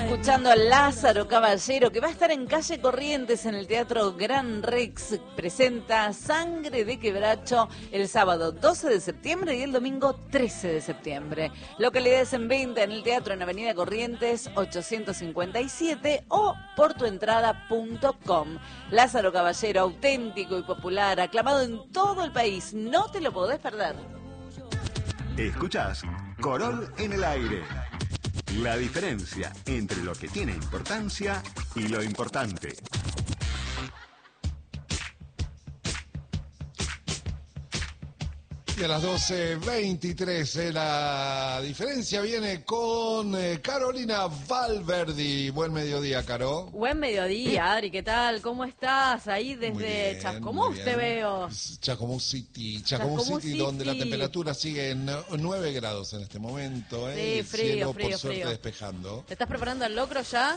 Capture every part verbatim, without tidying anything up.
escuchando a Lázaro Caballero, que va a estar en Calle Corrientes en el Teatro Gran Rex. Presenta Sangre de Quebracho el sábado doce de septiembre y el domingo trece de septiembre. Localidades en venta en el teatro en Avenida Corrientes ochocientos cincuenta y siete o portuentrada punto com. Lázaro Caballero, auténtico y popular, aclamado en todo el país. No te lo podés perder. Escuchás Corol en el aire. La diferencia entre lo que tiene importancia y lo importante. Y a las doce veintitrés eh, la diferencia viene con eh, Carolina Valverdi. Buen mediodía, Caro. Buen mediodía, Adri, ¿qué tal? ¿Cómo estás? Ahí desde Bien, Chascomús te veo. Chascomús City, Chascomús Chascomús City, City, donde la temperatura sigue en nueve grados en este momento. Eh, Sí, el frío, cielo, frío, por suerte, frío. despejando. ¿Te estás preparando al locro ya?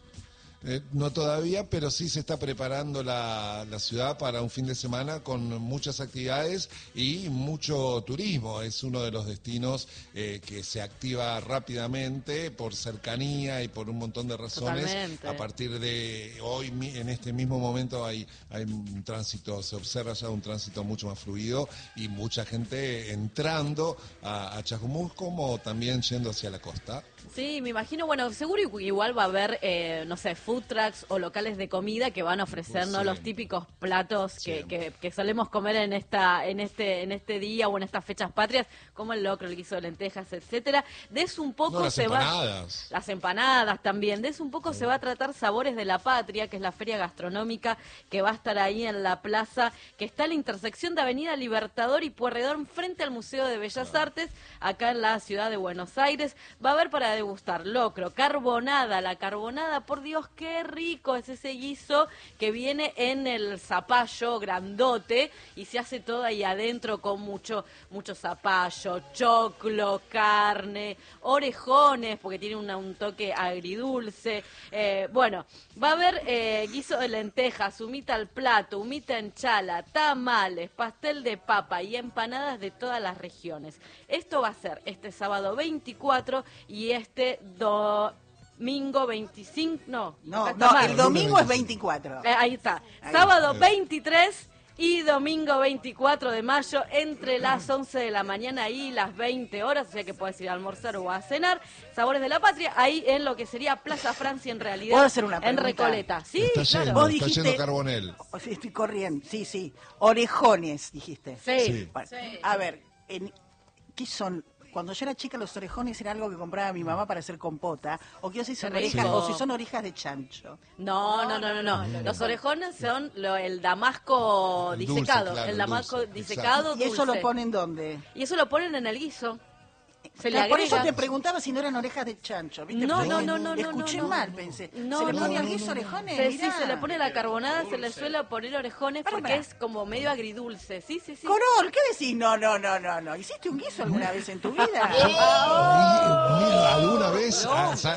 Eh, no todavía, pero sí se está preparando la, la ciudad para un fin de semana con muchas actividades y mucho turismo. Es uno de los destinos eh, que se activa rápidamente por cercanía y por un montón de razones. Totalmente. A partir de hoy, mi- en este mismo momento, hay, hay un tránsito, se observa ya un tránsito mucho más fluido y mucha gente entrando a, a Chascomús como también yendo hacia la costa. Sí, me imagino, bueno, seguro igual va a haber, eh, no sé, food trucks o locales de comida que van a ofrecernos Sí. los típicos platos que, Siempre. que, que solemos comer en esta, en este, en este día o en estas fechas patrias, como el locro, el guiso de lentejas, etcétera. De eso un poco No, las se empanadas. va. Las empanadas también. De eso un poco se va a tratar Sabores de la Patria, que es la feria gastronómica que va a estar ahí en la plaza, que está en la intersección de Avenida Libertador y Pueyrredón, frente al Museo de Bellas Artes, acá en la ciudad de Buenos Aires. Va a haber para degustar locro, carbonada. La carbonada, por Dios, qué rico es ese guiso que viene en el zapallo grandote y se hace todo ahí adentro con mucho, mucho zapallo, choclo, carne, orejones, porque tiene una- un toque agridulce. Eh, bueno, va a haber eh, guiso de lentejas, humita al plato, humita en chala, tamales, pastel de papa y empanadas de todas las regiones. Esto va a ser este sábado veinticuatro y este domingo veinticinco, no, No, acá está no, mal. el domingo es veinticuatro. Eh, ahí está, Ahí. sábado veintitrés y domingo veinticuatro de mayo entre las once de la mañana y las veinte horas, o sea que puedes ir a almorzar o a cenar. Sabores de la Patria, ahí en lo que sería Plaza Francia en realidad. ¿Puedo hacer una En pregunta? Recoleta. Sí, Está claro. yendo, Vos está dijiste- yendo Carbonel. O sea, estoy corriendo, sí, sí. Orejones, dijiste. Sí. Sí. Bueno, a ver, en- ¿qué son? Cuando yo era chica, los orejones era algo que compraba mi mamá para hacer compota. O que si son Qué rico. orejas, o si son orejas de chancho. No, no, no, no, no. Los orejones son lo- el damasco El dulce, disecado. claro, el el damasco dulce, disecado ¿Y eso dulce. lo ponen dónde? Y eso lo ponen en el guiso. Se le Claro, por eso agrega- te preguntaba si no eran orejas de chancho, ¿viste? No, Porque no, no, no, no, Escuché no, no. mal, pensé. No, ¿Se le no, pone no, al no, guiso no. orejones? Se- sí, Mirá. se le pone la carbonada, se le suele poner orejones Pará, porque pará. es como medio agridulce. Sí, sí, sí. Corol, ¿qué decís? No, no, no, no, no. ¿Hiciste un guiso alguna vez en tu vida? Mira, alguna vez, ah, sa-